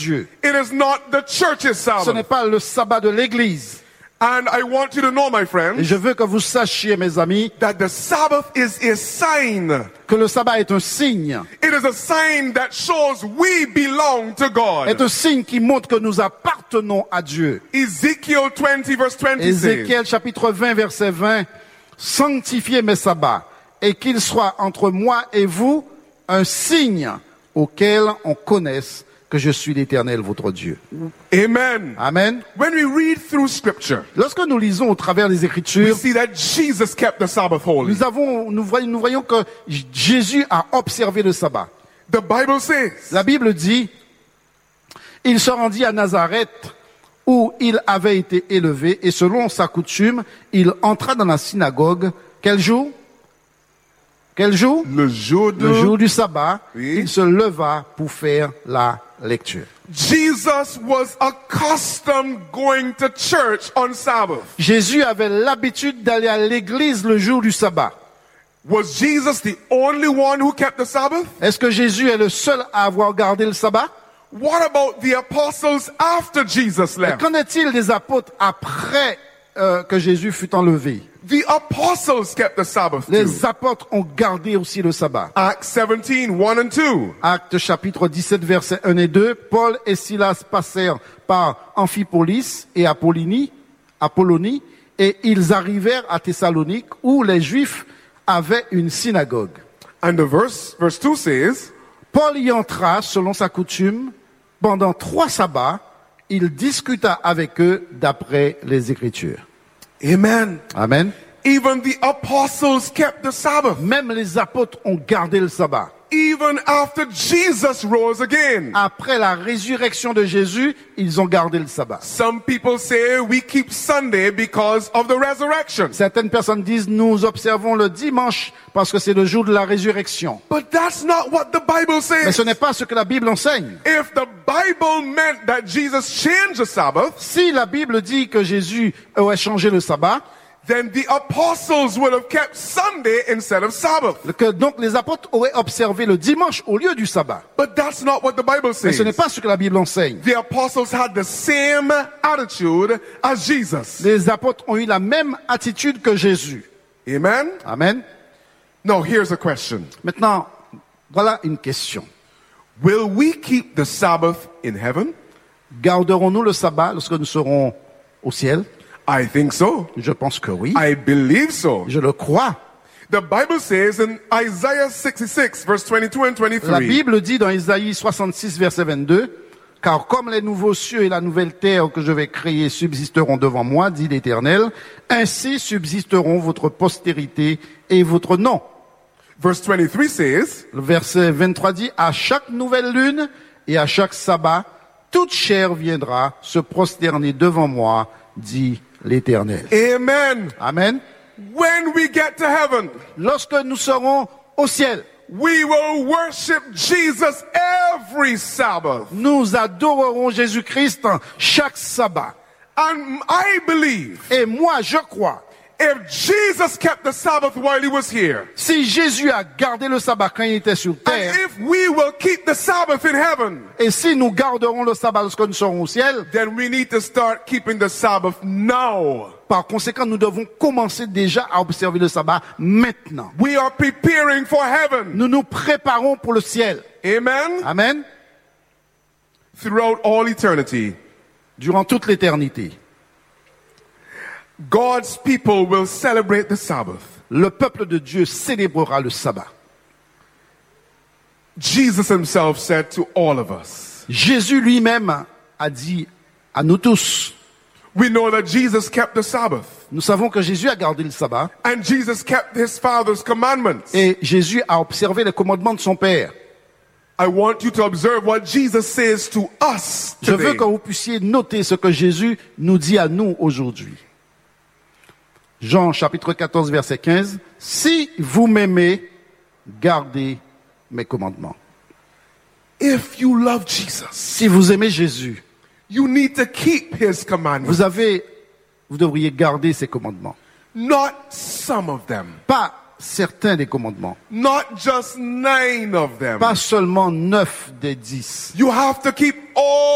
Dieu. It is not the church's Ce n'est Sabbath. pas le sabbat de l'église. And I want you to know, my Et friends, je veux que vous sachiez, mes amis, that the Sabbath is a sign. que le sabbat est un signe. It is a sign that shows we belong to Est God. un signe qui montre que nous appartenons à Dieu. Ezekiel 20 verse 20 says, Ézéchiel chapitre 20 verset 20, sanctifiez mes sabbats et qu'il soit entre moi et vous un signe auquel on connaisse que je suis l'Éternel votre Dieu. Amen. Amen. When we read through scripture, Lorsque nous lisons au travers des we Écritures, see that Jesus kept the Sabbath holy. nous voyons que Jésus a observé le sabbat. The Bible says, La Bible dit, il se rendit à Nazareth où il avait été élevé et selon sa coutume, il entra dans la synagogue. Quel jour? Quel jour? le jour Le jour du sabbat, Oui. il se leva pour faire la lecture. Jesus was accustomed going to church on Sabbath. Jésus avait l'habitude d'aller à l'église le jour du sabbat. Was Jesus the only one who kept the Sabbath? Est-ce que Jésus est le seul à avoir gardé le sabbat? What about the apostles after Jesus Et left? qu'en est-il des apôtres après que Jésus fut enlevé? The apostles kept the Sabbath too. Les apôtres ont gardé aussi le sabbat. Acts 17, 1 and 2. Actes chapitre 17 versets 1 et 2, Paul et Silas passèrent par Amphipolis et Apollonie, et ils arrivèrent à Thessalonique où les Juifs avaient une synagogue. And the verse 2 says, Paul y entra selon sa coutume. Pendant 3 sabbats, il discuta avec eux d'après les Écritures. Amen. Amen. Even the apostles kept the Sabbath. Même les apôtres ont gardé le sabbat. Even after Jesus rose again. Après la résurrection de Jésus, ils ont gardé le sabbat. Some people say we keep Sunday because of the resurrection. Certaines personnes disent nous observons le dimanche parce que c'est le jour de la résurrection. But that's not what the Bible Mais says. ce n'est pas ce que la Bible enseigne. If the Bible meant that Jesus changed the Sabbath, Si la Bible dit que Jésus aurait changé le sabbat, then the apostles would have kept Sunday instead of Sabbath. que donc les apôtres auraient observé le dimanche au lieu du sabbat. But that's not what the Bible Mais ce n'est says. pas ce que la Bible enseigne. The apostles had the same attitude as Jesus. Les apôtres ont eu la même attitude que Jésus. Amen? Amen. Now here's a question. Maintenant, voilà une question. Will we keep the Sabbath in heaven? Garderons-nous le sabbat lorsque nous serons au ciel? I think so. Je pense que oui. I believe so. Je le crois. The Bible says in Isaiah 66, verse 22 and La 23, Bible dit dans Isaïe 66, verset 22, « Car comme les nouveaux cieux et la nouvelle terre que je vais créer subsisteront devant moi, dit l'Éternel, ainsi subsisteront votre postérité et votre nom. » verse 23 says, Le verset 23 dit, « À chaque nouvelle lune et à chaque sabbat, toute chair viendra se prosterner devant moi, dit l'Éternel. » Amen. Amen. When we get to heaven, Lorsque nous serons au ciel, we will worship Jesus every Sabbath. nous adorerons Jésus-Christ chaque sabbat. And I believe Et moi, je crois, if Jesus kept the Sabbath while he was here, si Jésus a gardé le sabbat quand il était sur and terre, if we will keep the Sabbath in heaven, et si nous garderons le sabbat lorsque nous serons au ciel, then we need to start keeping the Sabbath now. par conséquent, nous devons commencer déjà à observer le sabbat maintenant. We are preparing for heaven. Nous nous préparons pour le ciel. Amen. Amen. Throughout all eternity, Durant toute l'éternité, God's people will celebrate the Sabbath. le peuple de Dieu célébrera le sabbat. Jesus himself said to all of us, Jésus lui-même a dit à nous tous, we know that Jesus kept the Sabbath, nous savons que Jésus a gardé le sabbat and Jesus kept his Father's commandments. et Jésus a observé les commandements de son Père. I want you to observe what Jesus says to us Je veux today. que vous puissiez noter ce que Jésus nous dit à nous aujourd'hui. Jean chapitre 14 verset 15. Si vous m'aimez, gardez mes commandements. If you love Jesus, Si vous aimez Jésus, you need to keep his commandments, vous devriez garder ses commandements. not some of them, Pas certains des commandements. not just 9 of them. Pas seulement 9 des 10. You have to keep all